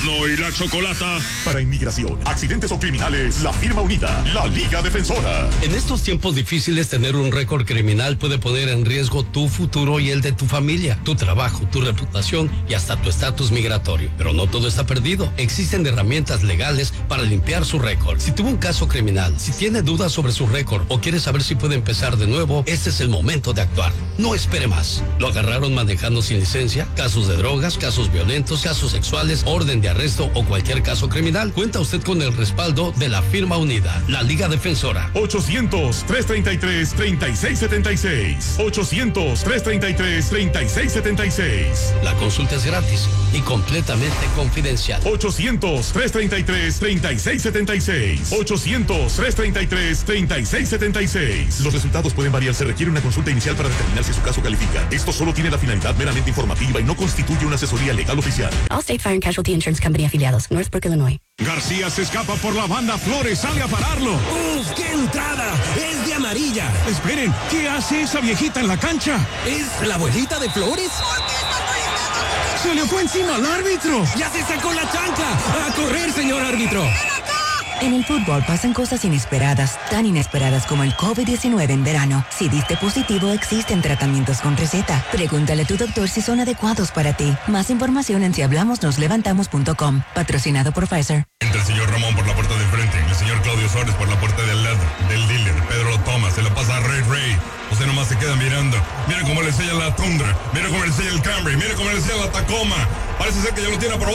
Erasmo y la Chocolata. Para inmigración, accidentes o criminales, la firma unida, la Liga Defensora. En estos tiempos difíciles, tener un récord criminal puede poner en riesgo tu futuro y el de tu familia, tu trabajo, tu reputación y hasta tu estatus migratorio. Pero no todo está perdido. Existen herramientas legales para limpiar su récord. Si tuvo un caso criminal, si tiene dudas sobre su récord o quiere saber si puede empezar de nuevo, este es el momento de actuar. No espere más. ¿Lo agarraron manejando sin licencia? ¿Casos de drogas, casos violentos, casos sexuales, orden de arresto o cualquier caso criminal? Cuenta usted con el respaldo de la firma unida, la Liga Defensora. 800-333-3676. 800-333-3676. La consulta es gratis y completamente confidencial. 800-333-3676. 800-333-3676. Los resultados pueden variar. Se requiere una consulta inicial para determinar si su caso califica. Esto solo tiene la finalidad meramente informativa y no constituye una asesoría legal oficial. Allstate Fire and Casualty Insurance Company afiliados, Northbrook, Illinois. García se escapa por la banda, Flores sale a pararlo. ¡Uf, qué entrada! ¡Es de amarilla! Esperen, ¿qué hace esa viejita en la cancha? ¿Es la abuelita de Flores? ¡Se le fue encima al árbitro! ¡Ya se sacó la chancla! ¡A correr, señor árbitro! En el fútbol pasan cosas inesperadas, tan inesperadas como el COVID-19 en verano. Si diste positivo, existen tratamientos con receta. Pregúntale a tu doctor si son adecuados para ti. Más información en sihablamosnoslevantamos.com. Patrocinado por Pfizer. Entra el señor Ramón por la puerta de enfrente, el señor Claudio Suárez por la puerta de al lado, del dealer, Pedro lo toma, se lo pasa a Ray. Usted nomás se queda mirando. Mira cómo le enseña la Tundra, mira cómo le enseña el Camry, mira cómo le enseña la Tacoma. Parece ser que ya lo tiene aprobado.